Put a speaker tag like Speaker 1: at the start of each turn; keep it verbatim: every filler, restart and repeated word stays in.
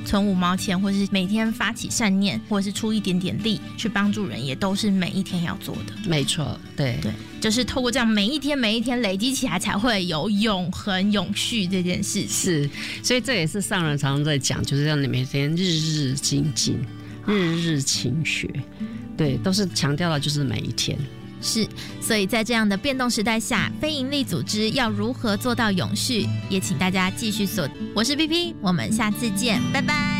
Speaker 1: 存五毛钱，或是每天发起善念，或者是出一点点力去帮助人，也都是每一天要做的。
Speaker 2: 没错，对
Speaker 1: 对，就是透过这样每一天每一天累积起来，才会有永恒永续这件事情。
Speaker 2: 是，所以这也是上人常常在讲，就是让你每天日日精进，日日勤学，对，都是强调的就是每一天。
Speaker 1: 是，所以在这样的变动时代下，非营利组织要如何做到永续，也请大家继续锁定。我是 P P， 我们下次见，拜拜。